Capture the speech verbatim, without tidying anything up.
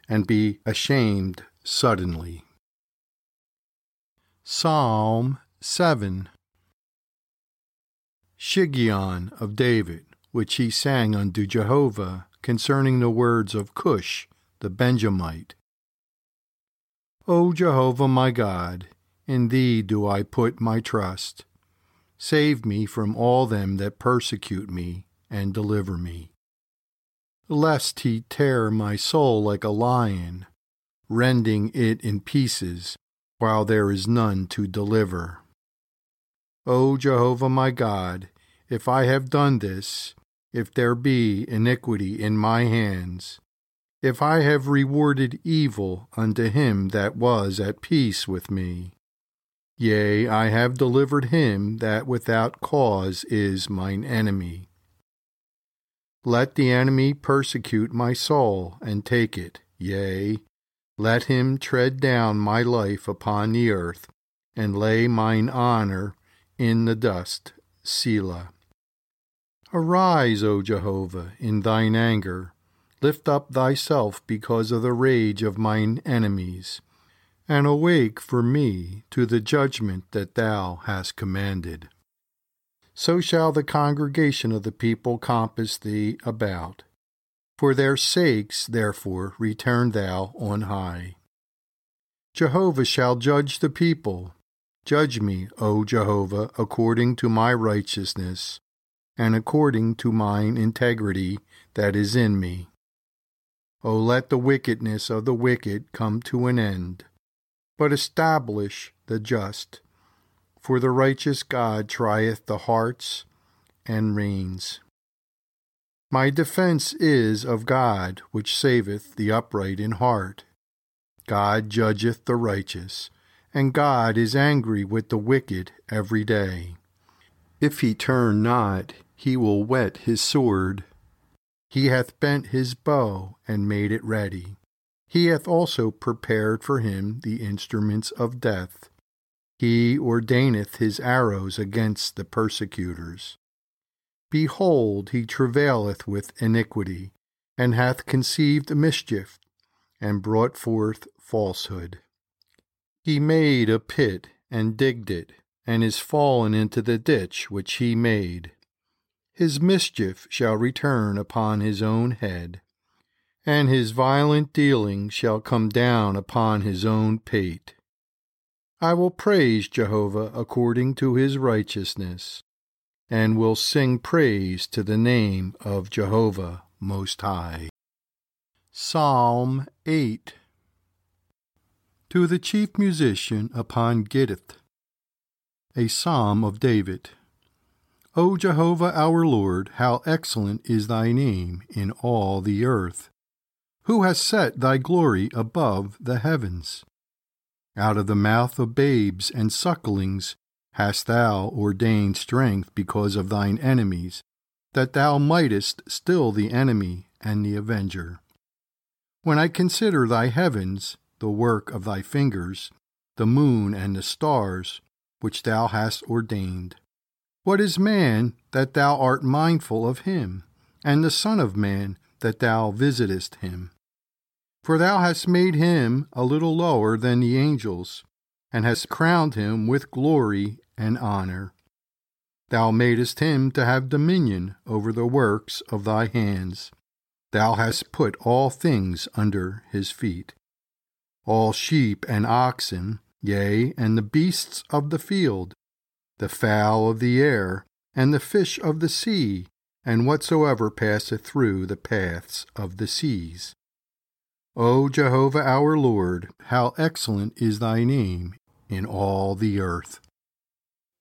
and be ashamed suddenly. Psalm seven. Shiggaion of David, which he sang unto Jehovah concerning the words of Cush the Benjamite. O Jehovah my God, in thee do I put my trust. Save me from all them that persecute me, and deliver me. Lest he tear my soul like a lion, rending it in pieces, while there is none to deliver. O Jehovah my God, if I have done this, if there be iniquity in my hands, if I have rewarded evil unto him that was at peace with me, yea, I have delivered him that without cause is mine enemy. Let the enemy persecute my soul, and take it, yea, let him tread down my life upon the earth, and lay mine honor in the dust. Selah. Arise, O Jehovah, in thine anger. Lift up thyself because of the rage of mine enemies, and awake for me to the judgment that thou hast commanded. So shall the congregation of the people compass thee about. For their sakes, therefore, return thou on high. Jehovah shall judge the people. Judge me, O Jehovah, according to my righteousness, and according to mine integrity that is in me. O let the wickedness of the wicked come to an end, but establish the just. For the righteous God trieth the hearts and reins. My defense is of God, which saveth the upright in heart. God judgeth the righteous, and God is angry with the wicked every day. If he turn not, he will whet his sword. He hath bent his bow and made it ready. He hath also prepared for him the instruments of death. He ordaineth his arrows against the persecutors. Behold, he travaileth with iniquity, and hath conceived mischief, and brought forth falsehood. He made a pit, and digged it, and is fallen into the ditch which he made. His mischief shall return upon his own head, and his violent dealing shall come down upon his own pate. I will praise Jehovah according to his righteousness, and will sing praise to the name of Jehovah Most High. Psalm eight. To the chief musician upon Gittith, a psalm of David. O Jehovah our Lord, how excellent is thy name in all the earth! Who has set thy glory above the heavens? Out of the mouth of babes and sucklings hast thou ordained strength because of thine enemies, that thou mightest still the enemy and the avenger. When I consider thy heavens, the work of thy fingers, the moon and the stars, which thou hast ordained. What is man, that thou art mindful of him, and the Son of man, that thou visitest him? For thou hast made him a little lower than the angels, and hast crowned him with glory and honor. Thou madest him to have dominion over the works of thy hands. Thou hast put all things under his feet. All sheep and oxen, yea, and the beasts of the field, the fowl of the air, and the fish of the sea, and whatsoever passeth through the paths of the seas. O Jehovah our Lord, how excellent is thy name in all the earth!